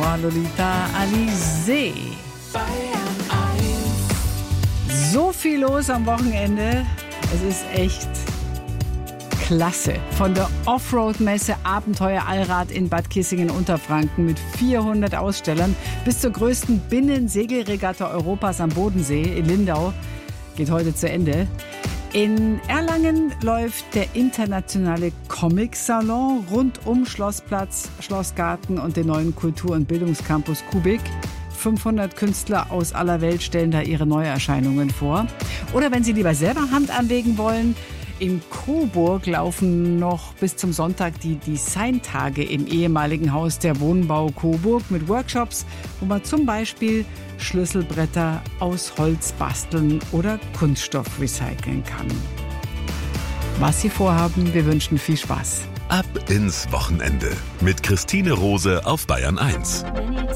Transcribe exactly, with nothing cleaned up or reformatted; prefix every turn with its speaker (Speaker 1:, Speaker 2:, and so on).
Speaker 1: war Lolita Alizé. So viel los am Wochenende. Es ist echt klasse. Von der Offroad-Messe Abenteuer Allrad in Bad Kissingen-Unterfranken mit vierhundert Ausstellern bis zur größten Binnensegelregatta Europas am Bodensee in Lindau geht heute zu Ende. In Erlangen läuft der internationale Comic-Salon rund um Schlossplatz, Schlossgarten und den neuen Kultur- und Bildungscampus Kubik. fünfhundert Künstler aus aller Welt stellen da ihre Neuerscheinungen vor. Oder wenn Sie lieber selber Hand anlegen wollen, in Coburg laufen noch bis zum Sonntag die Designtage im ehemaligen Haus der Wohnbau Coburg mit Workshops, wo man zum Beispiel Schlüsselbretter aus Holz basteln oder Kunststoff recyceln kann. Was Sie vorhaben, wir wünschen viel Spaß.
Speaker 2: Ab ins Wochenende mit Christine Rose auf Bayern eins.